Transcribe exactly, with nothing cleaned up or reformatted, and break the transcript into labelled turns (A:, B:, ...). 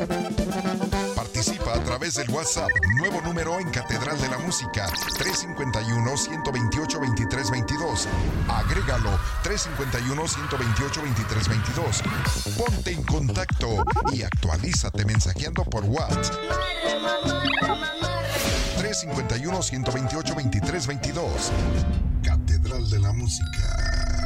A: Participa a través del WhatsApp, nuevo número en Catedral de la Música, tres cinco uno, uno dos ocho, dos tres dos dos. Agrégalo, tres cinco uno, uno dos ocho, dos tres dos dos. Ponte en contacto y actualízate mensajeando por WhatsApp. tres cinco uno, uno dos ocho, dos tres dos dos. Catedral de la Música.